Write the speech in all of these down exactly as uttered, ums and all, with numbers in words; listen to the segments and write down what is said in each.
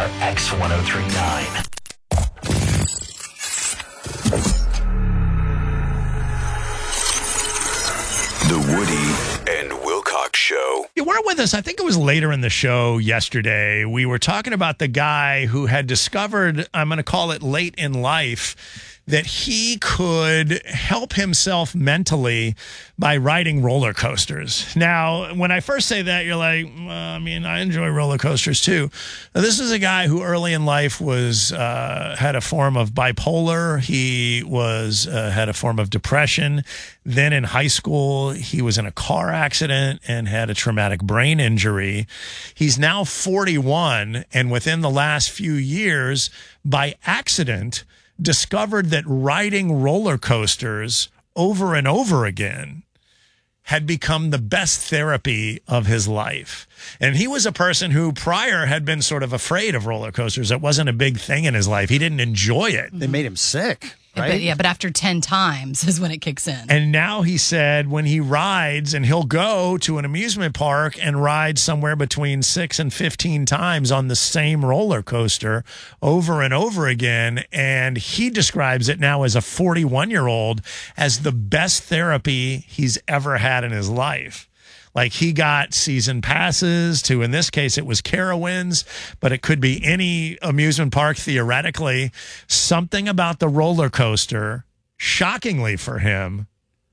X ten thirty-nine. The Woody and Wilcox Show. You weren't with us. I think it was later in the show yesterday. We were talking about the guy who had discovered, I'm going to call it late in life, that he could help himself mentally by riding roller coasters. Now, when I first say that, you're like, well, I mean, I enjoy roller coasters too. Now, this is a guy who early in life was uh, had a form of bipolar. He was uh, had a form of depression. Then in high school, he was in a car accident and had a traumatic brain injury. He's now forty-one, and within the last few years, by accident, discovered that riding roller coasters over and over again had become the best therapy of his life. And he was a person who prior had been sort of afraid of roller coasters. It wasn't a big thing in his life. He didn't enjoy it. They made him sick, right? But, yeah, but after ten times is when it kicks in. And now he said when he rides, and he'll go to an amusement park and ride somewhere between six and fifteen times on the same roller coaster over and over again. And he describes it now as a forty-one-year-old as the best therapy he's ever had in his life. Like, he got season passes to, in this case, it was Carowinds, but it could be any amusement park theoretically. Something about the roller coaster, shockingly for him,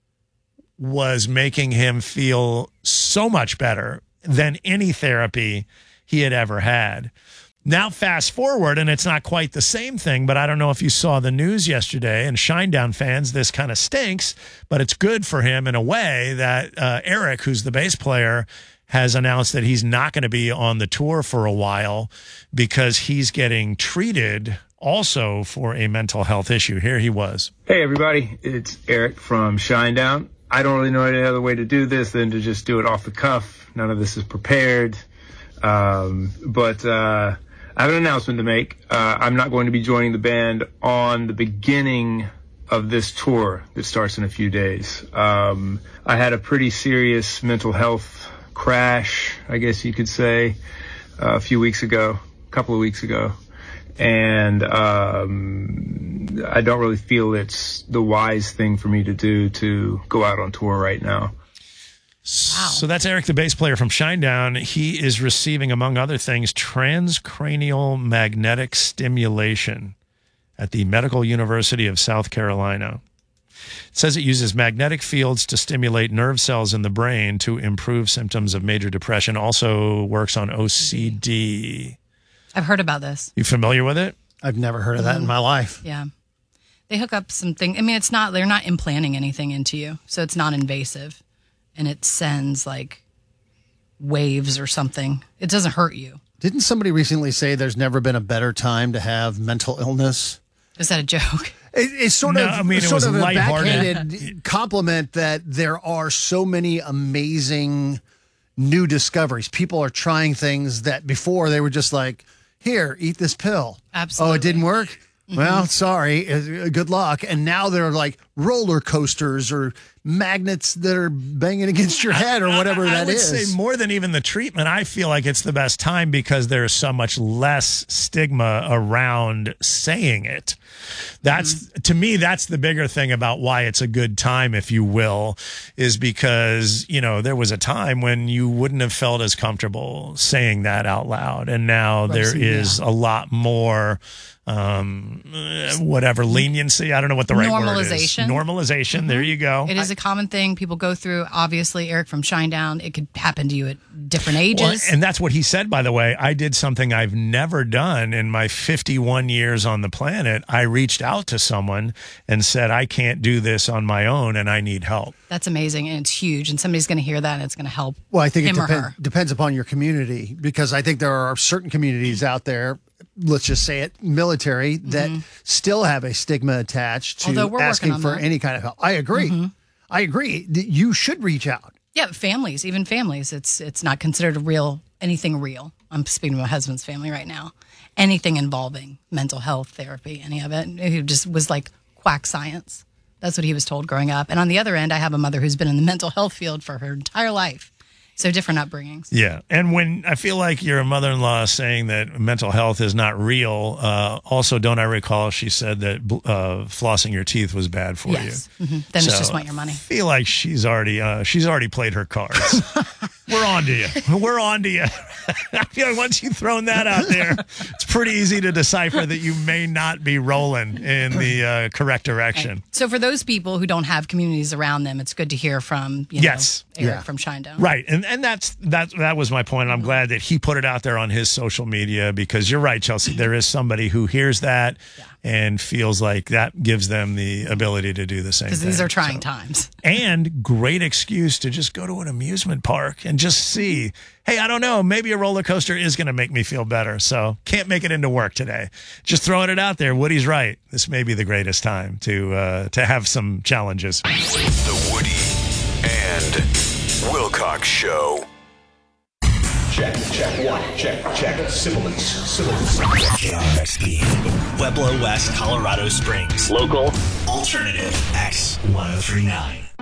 was making him feel so much better than any therapy he had ever had. Now, fast forward, and it's not quite the same thing, but I don't know if you saw the news yesterday, and Shinedown fans, this kind of stinks, but it's good for him in a way that uh, Eric, who's the bass player, has announced that he's not going to be on the tour for a while because he's getting treated also for a mental health issue. Here he was. Hey, everybody. It's Eric from Shinedown. I don't really know any other way to do this than to just do it off the cuff. None of this is prepared. Um, but... Uh, I have an announcement to make. Uh, I'm not going to be joining the band on the beginning of this tour that starts in a few days. Um, I had a pretty serious mental health crash, I guess you could say, uh, a few weeks ago, a couple of weeks ago. And um, I don't really feel it's the wise thing for me to do to go out on tour right now. Wow. So that's Eric, the bass player from Shinedown. He is receiving, among other things, transcranial magnetic stimulation at the Medical University of South Carolina. It says it uses magnetic fields to stimulate nerve cells in the brain to improve symptoms of major depression. Also works on O C D. I've heard about this. You familiar with it? I've never heard of that mm-hmm. in my life. Yeah. They hook up something. I mean, it's not, they're not implanting anything into you, so it's not invasive. And it sends like waves or something. It doesn't hurt you. Didn't somebody recently say there's never been a better time to have mental illness? Is that a joke? It, it's sort no, of, I mean, it sort was of a lighthearted. backhanded compliment that there are so many amazing new discoveries. People are trying things that before they were just like, here, eat this pill. Absolutely. Oh, it didn't work? Mm-hmm. Well, sorry. Uh, Good luck. And now they're like roller coasters or magnets that are banging against your head or whatever I, I, that I would is. say more than even the treatment, I feel like it's the best time because there's so much less stigma around saying it. That's mm-hmm. to me, that's the bigger thing about why it's a good time, if you will, is because, you know, there was a time when you wouldn't have felt as comfortable saying that out loud. And now there is a lot more um whatever leniency, I don't know what the right word is. Normalization. Normalization. Mm-hmm. There you go. It is a common thing people go through. Obviously, Eric from Shinedown, it could happen to you at different ages. Well, and that's what he said, by the way. I did something I've never done in my fifty-one years on the planet. I reached out to someone and said, I can't do this on my own and I need help. That's amazing, and it's huge, and somebody's going to hear that and it's going to help Well, I think it him or depend, her. depends upon your community, because I think there are certain communities out there, let's just say it, military, that Mm-hmm. still have a stigma attached to Although we're asking working on for that. any kind of help. I agree. Mm-hmm. I agree. that You should reach out. Yeah, families, even families, it's it's not considered a real, anything real. I'm speaking to my husband's family right now. Anything involving mental health therapy, any of it, it just was like quack science. That's what he was told growing up. And on the other end, I have a mother who's been in the mental health field for her entire life. So different upbringings. Yeah. And when I feel like your mother-in-law is saying that mental health is not real, uh, also, don't I recall she said that uh, flossing your teeth was bad for Yes. you? Mm-hmm. Then So, it's just want your money. I feel like she's already uh, she's already played her cards. We're on to you. We're on to you. I feel like once you've thrown that out there, it's pretty easy to decipher that you may not be rolling in the uh, correct direction. So for those people who don't have communities around them, it's good to hear from you know, Yes. Eric Yeah. from Shinedown. Right. And and that's that that was my point. And I'm glad that he put it out there on his social media, because you're right, Chelsea. There is somebody who hears that and feels like that gives them the ability to do the same thing. Because these are trying So- times. And great excuse to just go to an amusement park and just see, hey, I don't know, maybe a roller coaster is going to make me feel better. So can't make it into work today. Just throwing it out there. Woody's right. This may be the greatest time to uh, to have some challenges. The Woody and Wilcox Show. Check, check, one, check, check. Sibilance, sibilance. K R X P, Pueblo West, Colorado Springs. Local, alternative, X ten thirty-nine.